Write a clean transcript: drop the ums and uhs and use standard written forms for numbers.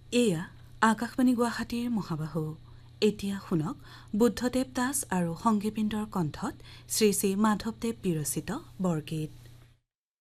এয়া আকাশবাণী গুৱাহাটীৰ মহাবাহু। এতিয়া শুনক বুদ্ধদেৱ দাস আৰু সংগীপিণ্ডৰ কণ্ঠত শ্ৰী শ্ৰী মাধৱদেৱ বিৰচিত বৰগীত।